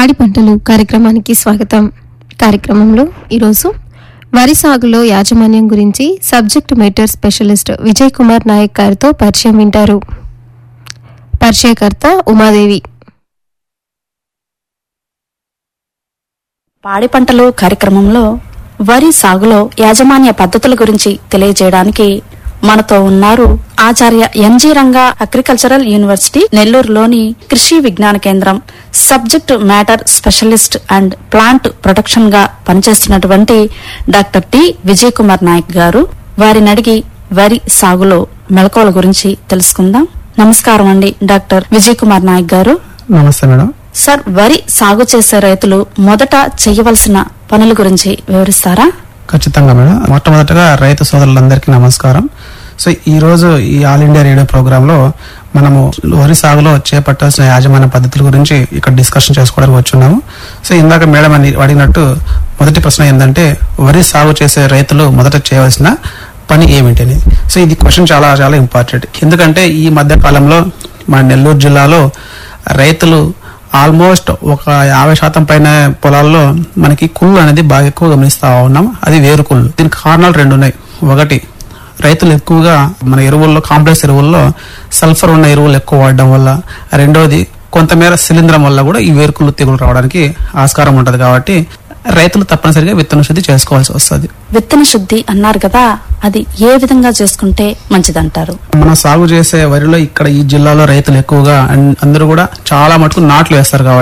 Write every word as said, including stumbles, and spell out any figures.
పాడి పంటలు కార్యక్రమానికి స్వాగతం. కార్యక్రమంలో ఈరోజు వరి సాగులో యాజమాన్యం గురించి subject matter specialist Vijay Kumar Naik గారితో పరిచయం వింటారు. పరిచయకర్త ఉమాదేవి. పాడి పంటలు కార్యక్రమంలో వరి సాగులో యాజమాన్య పద్ధతుల గురించి తెలియజేయడానికి మనతో ఉన్నారు ఆచార్య ఎన్జీ రంగా అగ్రికల్చరల్ యూనివర్సిటీ నెల్లూరులోని కృషి విజ్ఞాన కేంద్రం subject matter specialist and plant protection గా పనిచేస్తున్నటువంటి డాక్టర్ టి విజయ్ కుమార్ నాయక్ గారు. వారిని అడిగి వరి సాగులో మెళకువల గురించి తెలుసుకుందాం. నమస్కారం అండి డాక్టర్ విజయ్ కుమార్ నాయక్ గారు. నమస్తే మేడం. సార్, వరి సాగు చేసే రైతులు మొదట చేయవలసిన పనుల గురించి వివరిస్తారా? ఖచ్చితంగా మేడం. మొట్టమొదటిగా రైతు సోదరులందరికీ నమస్కారం. సో ఈ రోజు ఈ ఆల్ ఇండియా రేడియో ప్రోగ్రామ్ లో మనము వరి సాగులో చేపట్టాల్సిన యాజమాన్య పద్ధతుల గురించి ఇక్కడ డిస్కషన్ చేసుకోవడానికి వచ్చున్నాము. సో ఇందాక మేడం అని అడిగినట్టు మొదటి ప్రశ్న ఏంటంటే వరి సాగు చేసే రైతులు మొదట చేయవలసిన పని ఏమిటి అనేది. సో ఇది క్వశ్చన్ చాలా చాలా ఇంపార్టెంట్. ఎందుకంటే ఈ మధ్య కాలంలో మన నెల్లూరు జిల్లాలో రైతులు ఆల్మోస్ట్ ఒక యాభై శాతం పైన పొలాల్లో మనకి కుళ్ళు అనేది బాగా ఎక్కువ గమనిస్తా ఉన్నాం. అది వేరు కుళ్ళు. దీనికి కారణాలు రెండు ఉన్నాయి. ఒకటి, రైతులు ఎక్కువగా మన ఎరువుల్లో కాంప్లెక్స్ ఎరువుల్లో సల్ఫర్ ఉన్న ఎరువులు ఎక్కువ వాడడం వల్ల, రెండోది కొంతమేర శిలీంధ్రం వల్ల కూడా ఈ వేరుకుళ్ళు తెగులు రావడానికి ఆస్కారం ఉంటది. కాబట్టి రైతులు తప్పనిసరిగా విత్తన శుద్ధి చేసుకోవాల్సి వస్తుంది. విత్తన శుద్ధి అన్నారు కదా, అది ఏ విధంగా చేసుకుంటే మంచిదంటారు? మనం సాగు చేసే వరిలో ఇక్కడ ఈ జిల్లాలో రైతులు ఎక్కువగా అందరూ కూడా చాలా మటుకు నాట్లు వేస్తారు కాబట్టి